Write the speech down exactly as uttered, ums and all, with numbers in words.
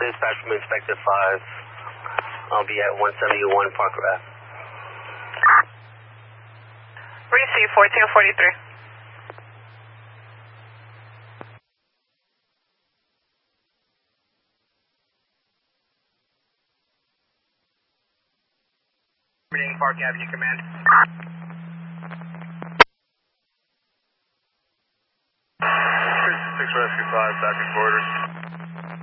dispatch from Inspector five. I'll be at one seventy-one Parker Ave. Receive fourteen forty-three. Park Avenue Command. six Rescue five, back in quarters.